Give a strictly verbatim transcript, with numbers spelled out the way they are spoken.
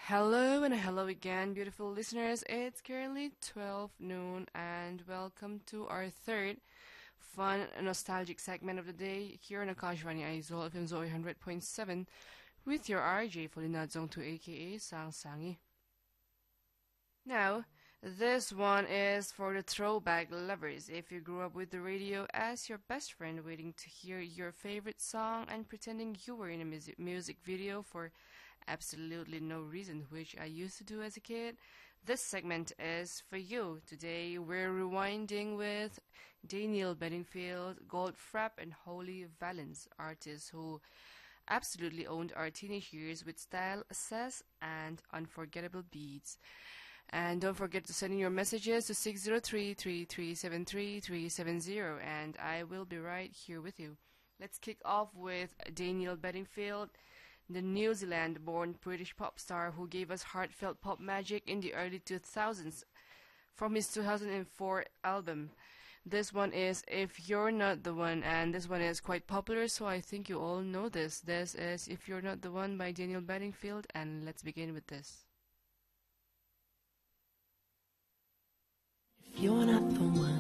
Hello and hello again, beautiful listeners. It's currently twelve noon, and welcome to our third fun and nostalgic segment of the day here on Akashvani Aizol F M Zoe one hundred point seven with your R J Folina Zongtu aka Sang Sangi. Now, this one is for the throwback lovers. If you grew up with the radio as your best friend, waiting to hear your favorite song and pretending you were in a music, music video for absolutely no reason, which I used to do as a kid, this segment is for you. Today, we're rewinding with Daniel Bedingfield, Goldfrapp, and Holly Valens, artists who absolutely owned our teenage years with style, sass, and unforgettable beats. And don't forget to send in your messages to six zero three, three three seven three, three seven zero, and I will be right here with you. Let's kick off with Daniel Bedingfield, the New Zealand-born British pop star who gave us heartfelt pop magic in the early two thousands from his two thousand four album. This one is If You're Not the One, and this one is quite popular, so I think you all know this. This is If You're Not the One by Daniel Bedingfield, and let's begin with this. If you're not the one,